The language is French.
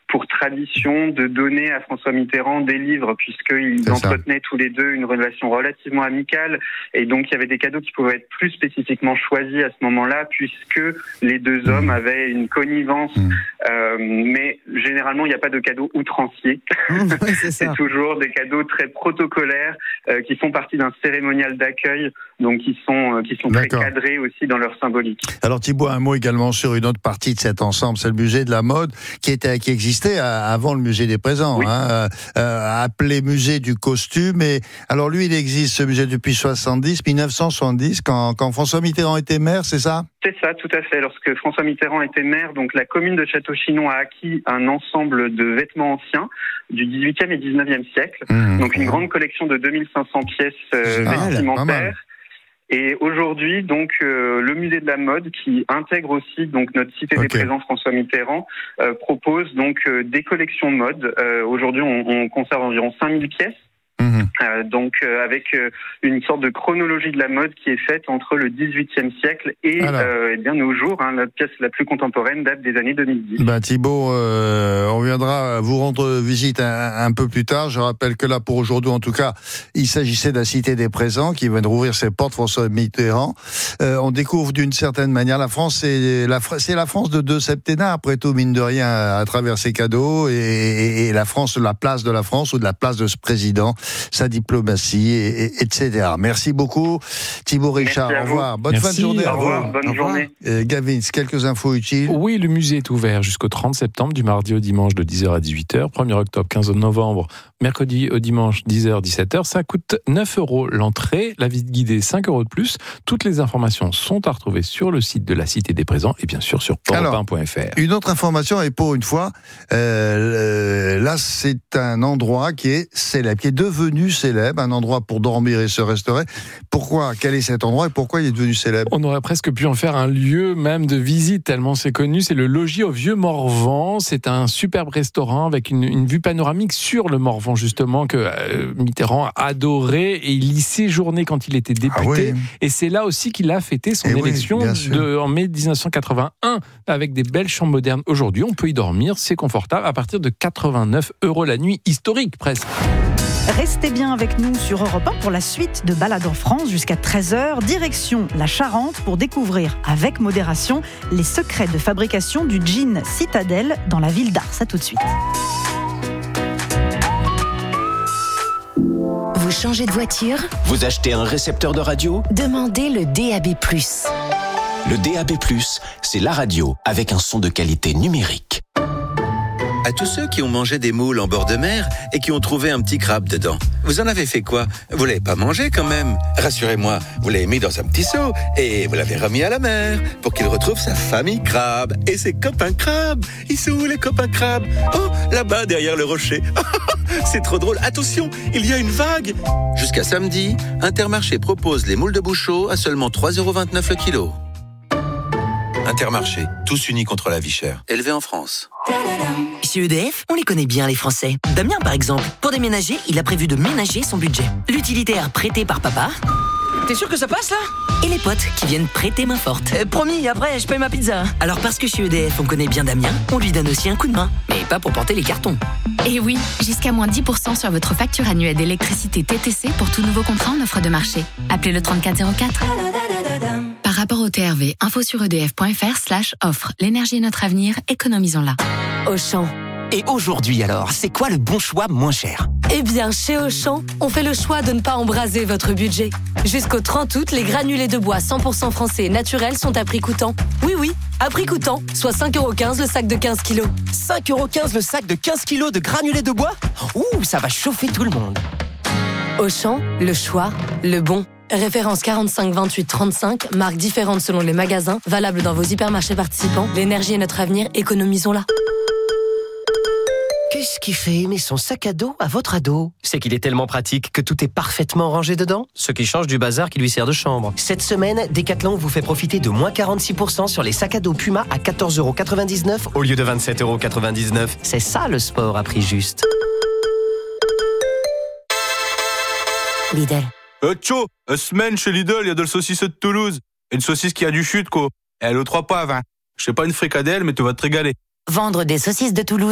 pour tradition de donner à François Mitterrand des livres, puisqu'ils entretenaient tous les deux une relation relativement amicale, et donc il y avait des cadeaux qui pouvaient être plus spécifiquement choisis à ce moment-là, puisque les deux hommes avaient une connivence, mais généralement il n'y a pas de cadeaux outranciers. Oui, c'est toujours des cadeaux très protocolaires qui font partie d'un cérémonial d'accueil, donc qui sont très cadrés aussi dans leur symbolique. Alors Thibaut, un mot également sur une autre partie de cet ensemble, c'est le musée de la mode qui existait avant le musée des présents, oui. Appelé musée du costume. Et alors lui, il existe ce musée depuis 1970, quand François Mitterrand était maire, c'est ça ? C'est ça, tout à fait. Lorsque François Mitterrand était maire, donc la commune de Château-Chinon a acquis un ensemble de vêtements anciens du 18e et 19e siècle. Donc une grande collection de 2500 pièces vestimentaires. Et aujourd'hui, donc, le musée de la mode, qui intègre aussi donc notre cité des présents François Mitterrand, propose donc des collections de mode. Aujourd'hui, on conserve environ 5000 pièces. Avec une sorte de chronologie de la mode qui est faite entre le XVIIIe siècle et bien nos jours. La pièce la plus contemporaine date des années 2010. Thibaut, on viendra vous rendre visite un peu plus tard. Je rappelle que là, pour aujourd'hui, en tout cas, il s'agissait de la Cité des Présents qui vient de rouvrir ses portes, François Mitterrand. On découvre d'une certaine manière la France, c'est la France de deux septennats, après tout, mine de rien, à travers ses cadeaux et la France, la place de la France ou de la place de ce président, sa diplomatie, etc. Merci beaucoup, Thibaut Richard. Au revoir. Bonne fin de journée. Au revoir. Bonne journée. Gavin, quelques infos utiles. Oui, le musée est ouvert jusqu'au 30 septembre, du mardi au dimanche de 10h à 18h. 1er octobre, 15 novembre, mercredi au dimanche, 10h, 17h. Ça coûte 9 € l'entrée. La visite guidée, 5 € de plus. Toutes les informations sont à retrouver sur le site de la Cité des Présents et bien sûr sur europe1.fr. Une autre information, et pour une fois, là, c'est un endroit qui est célèbre, qui est devenu célèbre, un endroit pour dormir et se restaurer. Pourquoi ? Quel est cet endroit et pourquoi il est devenu célèbre ? On aurait presque pu en faire un lieu même de visite, tellement c'est connu. C'est le Logis au Vieux-Morvan. C'est un superbe restaurant avec une vue panoramique sur le Morvan, justement, que Mitterrand adorait, et il y séjournait quand il était député. Et c'est là aussi qu'il a fêté son élection en mai 1981, avec des belles chambres modernes. Aujourd'hui, on peut y dormir, c'est confortable, à partir de 89 € la nuit, historique presque. Restez bien avec nous sur Europe 1 pour la suite de Balade en France jusqu'à 13h. Direction la Charente pour découvrir avec modération les secrets de fabrication du gin Citadelle dans la ville d'Ars. À tout de suite. Vous changez de voiture ? Vous achetez un récepteur de radio ? Demandez le DAB+. Le DAB+, c'est la radio avec un son de qualité numérique. À tous ceux qui ont mangé des moules en bord de mer et qui ont trouvé un petit crabe dedans, vous en avez fait quoi ? Vous l'avez pas mangé quand même ? Rassurez-moi, vous l'avez mis dans un petit seau et vous l'avez remis à la mer pour qu'il retrouve sa famille crabe et ses copains crabes. Ils sont où les copains crabes ? Oh, là-bas derrière le rocher. C'est trop drôle. Attention, il y a une vague. Jusqu'à samedi, Intermarché propose les moules de Bouchot à seulement 3,29 € le kilo. Intermarché, tous unis contre la vie chère. Élevé en France. Chez EDF, on les connaît bien les Français. Damien par exemple, pour déménager, il a prévu de ménager son budget. L'utilitaire prêté par papa. T'es sûr que ça passe là ? Et les potes qui viennent prêter main forte. Promis, après je paye ma pizza. Alors parce que chez EDF on connaît bien Damien, on lui donne aussi un coup de main. Mais pas pour porter les cartons. Et oui, jusqu'à moins 10% sur votre facture annuelle d'électricité TTC pour tout nouveau contrat en offre de marché. Appelez le 3404. Par rapport au TRV, info sur edf.fr/offre. L'énergie est notre avenir, économisons-la. Auchan. Et aujourd'hui alors, c'est quoi le bon choix moins cher ? Eh bien, chez Auchan, on fait le choix de ne pas embraser votre budget. Jusqu'au 30 août, les granulés de bois 100% français et naturels sont à prix coûtant. Oui, à prix coûtant, soit 5,15 € le sac de 15 kilos. 5,15 € le sac de 15 kilos de granulés de bois ? Ouh, ça va chauffer tout le monde. Auchan, le choix, le bon. Référence 45 28 35, marques différentes selon les magasins, valable dans vos hypermarchés participants. L'énergie est notre avenir, économisons-la. Qu'est-ce qui fait aimer son sac à dos à votre ado ? C'est qu'il est tellement pratique que tout est parfaitement rangé dedans, ce qui change du bazar qui lui sert de chambre. Cette semaine, Decathlon vous fait profiter de moins 46% sur les sacs à dos Puma à 14,99 € au lieu de 27,99 €. C'est ça le sport à prix juste. Lidl. Tcho, semaine chez Lidl, il y a de la saucisse de Toulouse. Une saucisse qui a du chute, quoi. Elle est aux 3 poivres, hein. Je sais pas une fricadelle, mais tu vas te régaler. Vendre des saucisses de Toulouse